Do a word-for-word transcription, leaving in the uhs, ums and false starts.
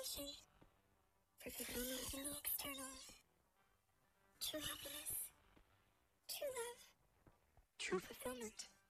passion for fulfillment in the external. True happiness. True love. True fulfillment.